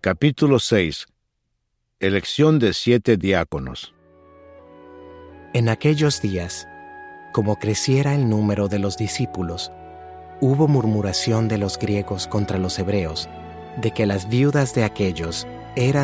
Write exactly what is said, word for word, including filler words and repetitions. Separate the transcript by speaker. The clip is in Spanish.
Speaker 1: Capítulo seis. Elección de siete diáconos.
Speaker 2: En aquellos días, como creciera el número de los discípulos, hubo murmuración de los griegos contra los hebreos, de que las viudas de aquellos eran